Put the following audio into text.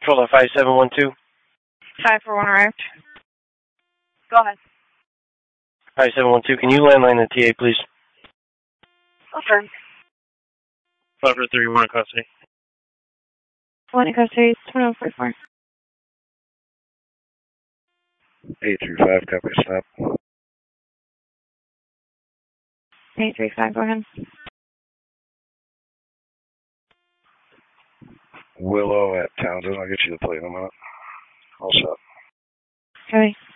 Control 5712. 541 arrived. Go ahead. 5712, can you landline the TA, please? Okay. 531 custody. 1 in custody, 2144. 835, copy, stop. 835, go ahead. Willow at Townsend, I'll get you the plate in a minute. All set. Copy.